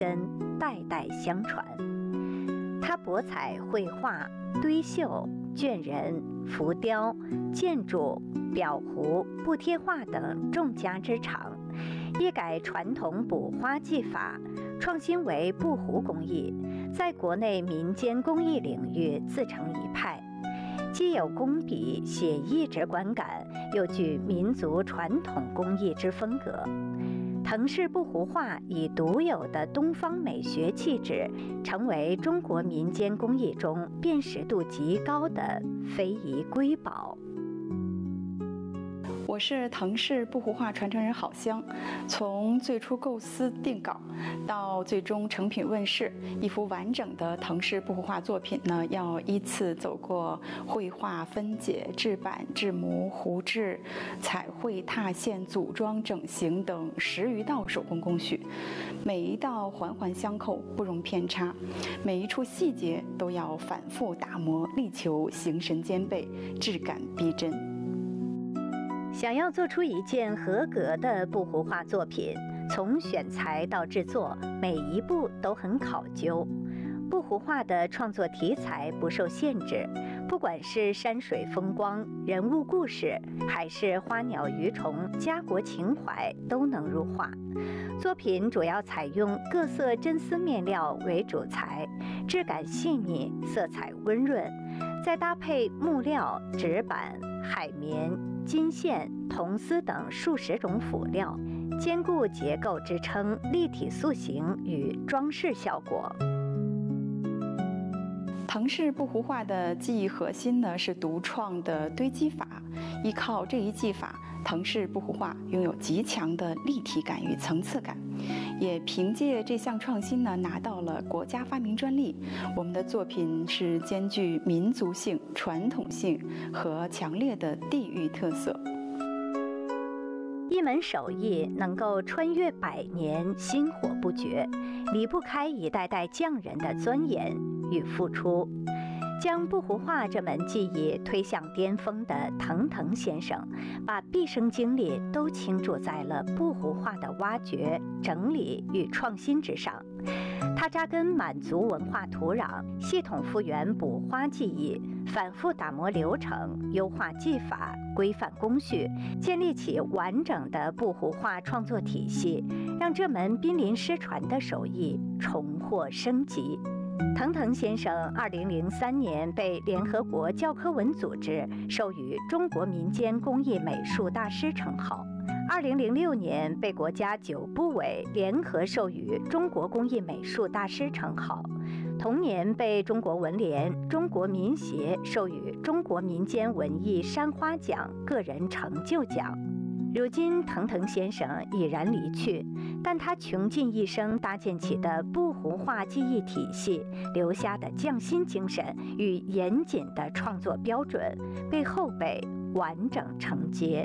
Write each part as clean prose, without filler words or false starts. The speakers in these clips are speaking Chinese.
代代相传。它博采绘画、堆绣、绢人、浮雕、建筑、裱糊、布贴画等众家之长，一改传统补花技法，创新为布糊工艺，在国内民间工艺领域自成一派，既有工笔写意之观感，又具民族传统工艺之风格。藤氏布糊画以独有的东方美学气质，成为中国民间工艺中辨识度极高的非遗瑰宝。 我是藤氏布糊画传承人郝香，从最初构思定稿到最终成品问世，一幅完整的藤氏布糊画作品呢，要依次走过绘画、分解、制版、制模、糊制、彩绘、拓线、组装、整形等10余道手工工序，每一道环环相扣，不容偏差，每一处细节都要反复打磨，力求形神兼备，质感逼真。 想要做出一件合格的布糊画作品，从选材到制作，每一步都很考究。布糊画的创作题材不受限制，不管是山水风光、人物故事，还是花鸟鱼虫、家国情怀，都能入画。作品主要采用各色真丝面料为主材，质感细腻，色彩温润，再搭配木料、纸板、海绵、金线、铜丝等数十种辅料，兼顾结构支撑、立体塑形与装饰效果。 藤氏布糊画的技艺核心呢是独创的堆积法，依靠这一技法，藤氏布糊画拥有极强的立体感与层次感，也凭借这项创新呢拿到了国家发明专利。我们的作品是兼具民族性、传统性和强烈的地域特色。 一门手艺能够穿越100年，薪火不绝，离不开一代代匠人的钻研与付出。将布糊画这门技艺推向巅峰的藤先生，把毕生精力都倾注在了布糊画的挖掘、整理与创新之上。他扎根满族文化土壤，系统复原补花技艺，反复打磨流程，优化技法，规范工序，建立起完整的布糊画创作体系，让这门濒临失传的手艺重获生机。藤先生2003年被联合国教科文组织授予中国民间工艺美术大师称号，2006年被国家9部委联合授予中国工艺美术大师称号，同年被中国文联、中国民协授予中国民间文艺山花奖个人成就奖。如今藤先生已然离去，但他穷尽一生搭建起的布糊画技艺体系留下的匠心精神与严谨的创作标准，被后辈完整承接。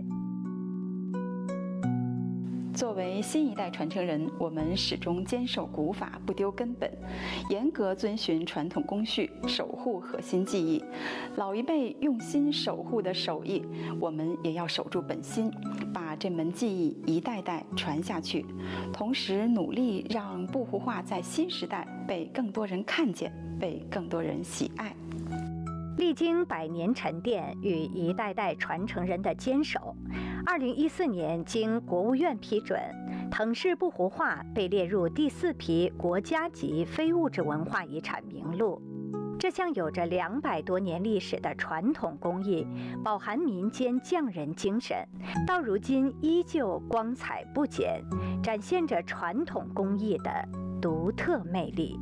作为新一代传承人，我们始终坚守古法，不丢根本，严格遵循传统工序，守护核心技艺。老一辈用心守护的手艺，我们也要守住本心，把这门技艺一代代传下去，同时努力让布糊画在新时代被更多人看见，被更多人喜爱。 历经100年沉淀与一代代传承人的坚守，2014年经国务院批准，藤氏布糊画被列入第4批国家级非物质文化遗产名录。这项有着200多年历史的传统工艺，饱含民间匠人精神，到如今依旧光彩不减，展现着传统工艺的独特魅力。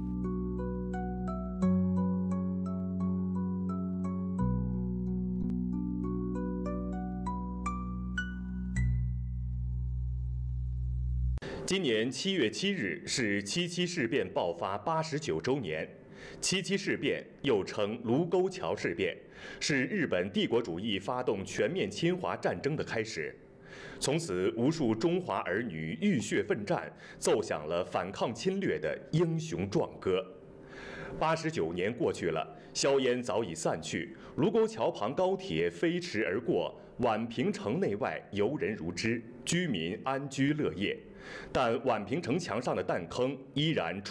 今年7月7日是七七事变爆发89周年。七七事变又称卢沟桥事变，是日本帝国主义发动全面侵华战争的开始。从此，无数中华儿女浴血奋战，奏响了反抗侵略的英雄壮歌。89年过去了，硝烟早已散去，卢沟桥旁高铁飞驰而过，宛平城内外游人如织，居民安居乐业。但宛平城墙上的弹坑依然